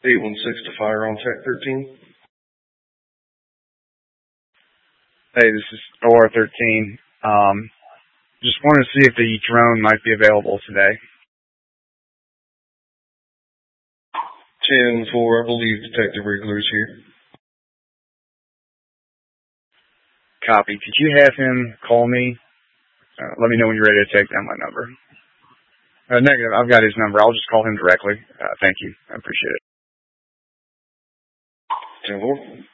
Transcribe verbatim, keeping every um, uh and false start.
eight one six to fire on Tech thirteen. Hey, this is O R thirteen. Um, just wanted to see if the drone might be available today. ten four, I believe Detective Wriggler's here. Copy. Could you have him call me? Uh, let me know when you're ready to take down my number. Uh, negative. I've got his number. I'll just call him directly. Uh, thank you. I appreciate it. ten four.